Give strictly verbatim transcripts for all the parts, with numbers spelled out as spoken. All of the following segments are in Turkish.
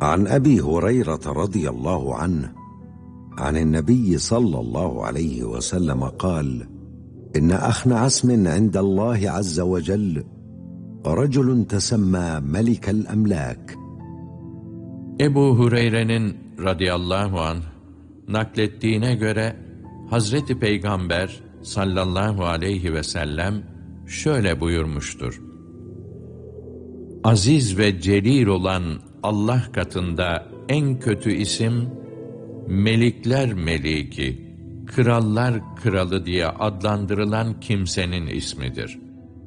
عن أبي هريرة رضي الله عنه عن النبي صلى الله عليه وسلم قال: إن أخنع اسم عند الله عز وجل رجل تسمى ملك الأملاك. Ebu Hureyre'nin radıyallahu anh naklettiğine göre Hazreti Peygamber sallallahu aleyhi ve sellem şöyle buyurmuştur: Aziz ve celil olan Allah katında en kötü isim, melikler meliki, krallar kralı diye adlandırılan kimsenin ismidir.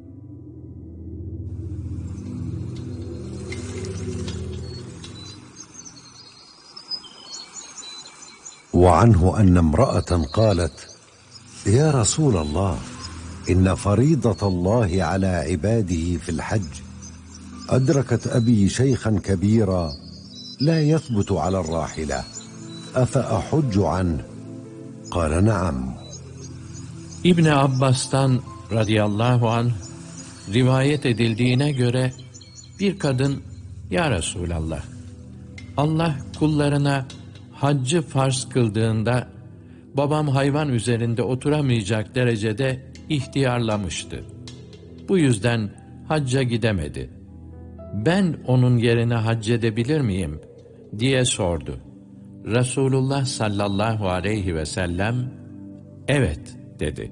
وعنه أن امرأة قالت: يا رسول الله، إن فريضة الله على عباده في الحج أدركت أبي شيخا كبيرا لا يثبت على الراحلة، أفأحج عنه؟ قال: نعم. İbni Abbas'tan radıyallahu anh rivayet edildiğine göre bir kadın, Ya Resulallah, Allah kullarına haccı farz kıldığında babam hayvan üzerinde oturamayacak derecede ihtiyarlamıştı. Bu yüzden hacca gidemedi. Ben onun yerine hac edebilir miyim diye sordu. Resulullah sallallahu aleyhi ve sellem evet dedi.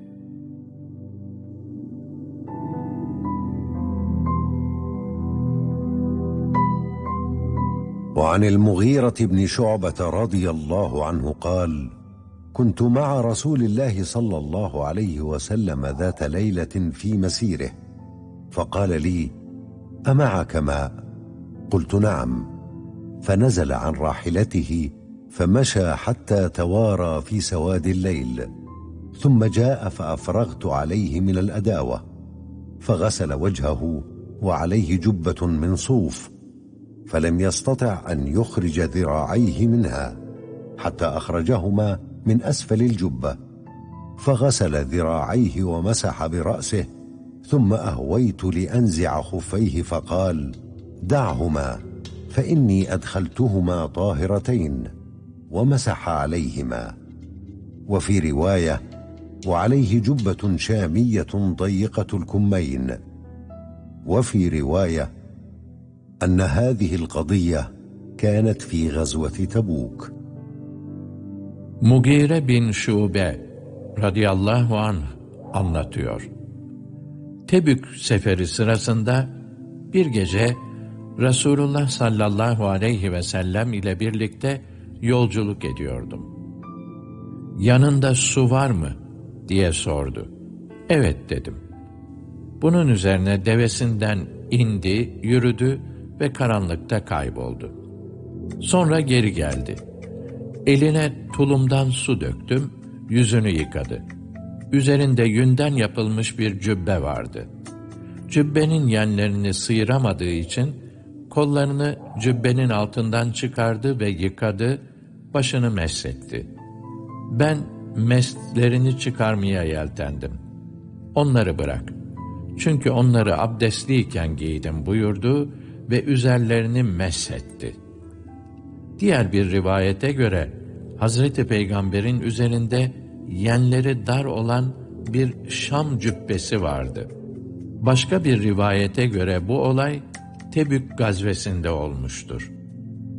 وعن المغيرة بن شعبة رضي الله عنه قال: كنت مع رسول الله صلى الله عليه وسلم ذات ليلة في مسيره، فقال لي: أمعك ماء؟ قلت: نعم. فنزل عن راحلته فمشى حتى توارى في سواد الليل، ثم جاء فأفرغت عليه من الأداوة، فغسل وجهه وعليه جبة من صوف، فلم يستطع أن يخرج ذراعيه منها حتى أخرجهما من أسفل الجبة، فغسل ذراعيه ومسح برأسه، ثم أهويت لأنزع خفيه فقال: دعهما فإني أدخلتهما طاهرتين، ومسح عليهما. وفي رواية: وعليه جبة شامية ضيقة الكمين. وفي رواية أن هذه القضية كانت في غزوة تبوك. Mugire bin Şube radıyallahu anh anlatıyor. Tebük seferi sırasında bir gece Resulullah sallallahu aleyhi ve sellem ile birlikte yolculuk ediyordum. Yanında su var mı diye sordu. Evet dedim. Bunun üzerine devesinden indi, yürüdü ve karanlıkta kayboldu. Sonra geri geldi. Eline tulumdan su döktüm, yüzünü yıkadı. Üzerinde yünden yapılmış bir cübbe vardı. Cübbenin yenlerini sıyıramadığı için kollarını cübbenin altından çıkardı ve yıkadı, başını meshetti. Ben meslerini çıkarmaya yeltendim. Onları bırak. Çünkü onları abdestliyken giydim buyurdu ve üzerlerini meshetti. Diğer bir rivayete göre Hazreti Peygamber'in üzerinde yenleri dar olan bir Şam cübbesi vardı. Başka bir rivayete göre bu olay Tebük gazvesinde olmuştur.